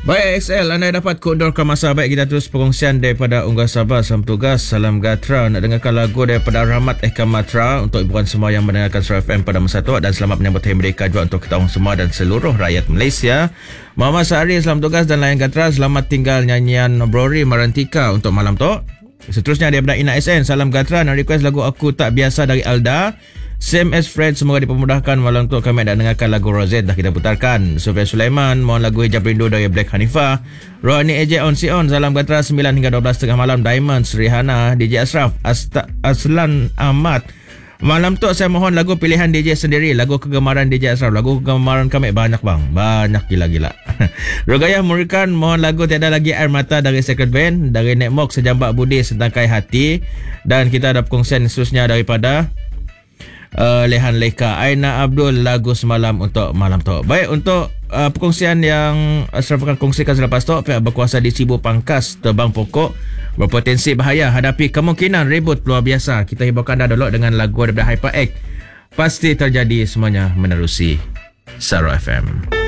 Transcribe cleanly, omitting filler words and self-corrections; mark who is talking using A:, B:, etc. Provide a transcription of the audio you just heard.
A: Baik XL, anda dapat koundurkan masa baik kita terus perkongsian daripada Unggah Sabah. Salam tugas, salam Gatra. Nak dengarkan lagu daripada Rahmat Eka Matra untuk hiburan semua yang mendengarkan Suara FM pada masa tu. Dan selamat menyambut Hari Merdeka juga untuk kita semua dan seluruh rakyat Malaysia. Muhammad Sahari, salam tugas dan layan Gatra. Selamat tinggal nyanyian Brori Marantika untuk malam tu. Seterusnya daripada Ina SN, salam Gatra. Nak request lagu Aku Tak Biasa dari Alda. Same as Fred, semoga dipermudahkan. Malam tu kami nak dengarkan lagu Rosette dah kita putarkan. Sofia Sulaiman, mohon lagu Hijab Rindu dari Black Hanifah. Rohani AJ On Si On, salam Gatra 9 hingga 12 tengah malam. Diamonds, Rihanna, DJ Ashraf, Aslan Ahmad. Malam tu saya mohon lagu pilihan DJ sendiri, lagu kegemaran DJ Ashraf. Lagu kegemaran kami banyak bang, banyak gila-gila. Rogayah Murikan, mohon lagu Tiada Lagi Air Mata dari Secret Band. Dari Netmok, Sejambak Budi, Setangkai Hati. Dan kita ada perkongsian seterusnya daripada Lehan Leka, Aina Abdul, lagu Semalam untuk malam tu. Baik, untuk perkongsian yang Ashraf akan kongsikan selepas tu, pihak berkuasa di Sibu Pangkas Terbang Pokok berpotensi bahaya hadapi kemungkinan ribut luar biasa. Kita hiburkan anda dulu dengan lagu daripada HyperX, Pasti Terjadi, semuanya menerusi Saro FM.